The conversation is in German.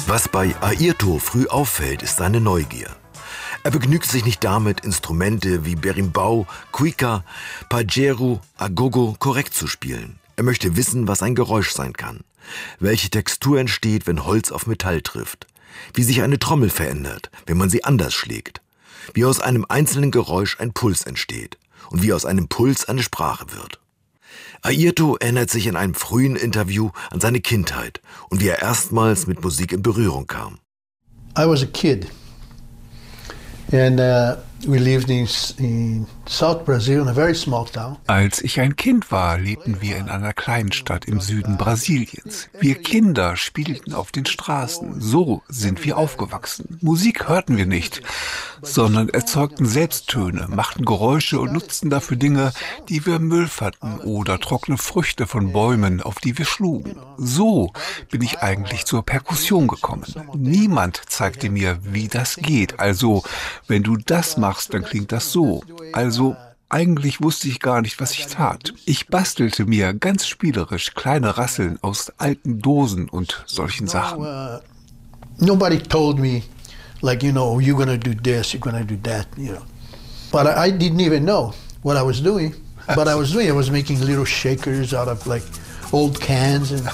Was bei Airto früh auffällt, ist seine Neugier. Er begnügt sich nicht damit, Instrumente wie Berimbau, Cuica, Pajero, Agogo korrekt zu spielen. Er möchte wissen, was ein Geräusch sein kann, welche Textur entsteht, wenn Holz auf Metall trifft, wie sich eine Trommel verändert, wenn man sie anders schlägt, wie aus einem einzelnen Geräusch ein Puls entsteht und wie aus einem Puls eine Sprache wird. Airto erinnert sich in einem frühen Interview an seine Kindheit und wie er erstmals mit Musik in Berührung kam. I was a kid and we lived in South Brazil in a very small town. Als ich ein Kind war, lebten wir in einer kleinen Stadt im Süden Brasiliens. Wir Kinder spielten auf den Straßen. So sind wir aufgewachsen. Musik hörten wir nicht, sondern erzeugten Selbsttöne, machten Geräusche und nutzten dafür Dinge, die wir Müll fanden oder trockene Früchte von Bäumen, auf die wir schlugen. So bin ich eigentlich zur Perkussion gekommen. Niemand zeigte mir, wie das geht. Also, wenn du das machst, dann klingt das so. Also, eigentlich wusste ich gar nicht, was ich tat. Ich bastelte mir ganz spielerisch kleine Rasseln aus alten Dosen und solchen Sachen. Nobody told me, like, you're gonna do this, you're gonna do that, But I didn't even know what I was doing. I was making little shakers out of like old cans and